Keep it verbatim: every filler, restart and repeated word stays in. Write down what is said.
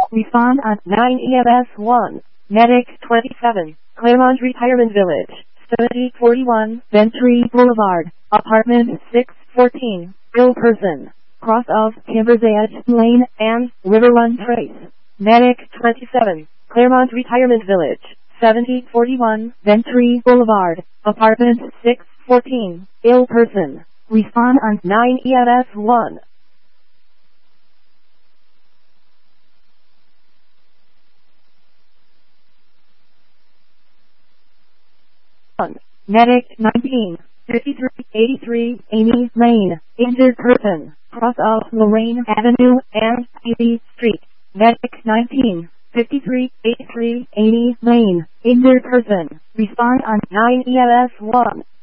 Respond on nine E M S one. Medic twenty-seven. Claremont Retirement Village. seventy forty-one Ventry Boulevard. Apartment six fourteen. Ill person. Cross of Timber's Edge Lane and River Run Trace. Medic twenty-seven. Claremont Retirement Village. seventy forty-one Ventry Boulevard. Apartment six fourteen. Ill person. Respond on nine E M S one. Medic nineteen. fifty-three eighty-three Amy Lane. Injured person. Cross of Lorraine Avenue and Ivy Street. Medic nineteen. fifty-three eighty-three Amy Lane. Injured person. Respond on nine E M S one.